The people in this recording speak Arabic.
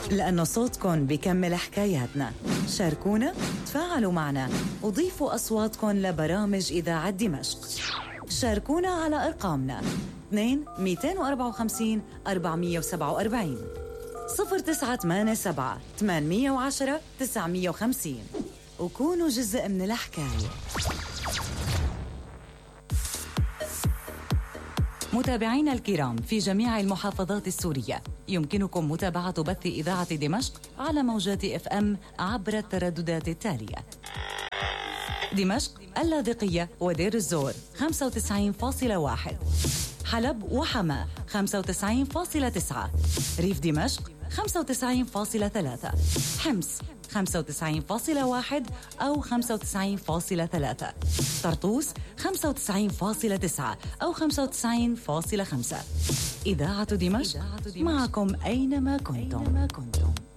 لأنه صوتكن بيكمل حكاياتنا. شاركونا، تفاعلوا معنا، وضيفوا أصواتكن لبرامج إذاعة دمشق. شاركونا على أرقامنا 2-254-447 0987 810 950 وكونوا جزء من الحكاية. متابعينا الكرام في جميع المحافظات السورية، يمكنكم متابعة بث إذاعة دمشق على موجات FM عبر الترددات التالية: دمشق، اللاذقية ودير الزور 95.1، حلب وحما 95.9، ريف دمشق 95.3، حمص 95.1 أو 95.3، طرطوس 95.9 أو 95.5. إذاعة دمشق معكم أينما كنتم.